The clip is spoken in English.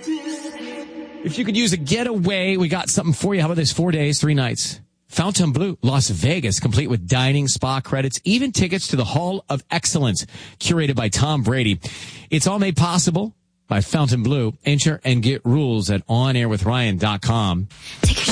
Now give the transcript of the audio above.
If you could use a getaway, we got something for you. How about this? 4 days, 3 nights. Fontainebleau, Las Vegas, complete with dining, spa credits, even tickets to the Hall of Excellence, curated by Tom Brady. It's all made possible by Fontainebleau. Enter and get rules at onairwithryan.com. Take a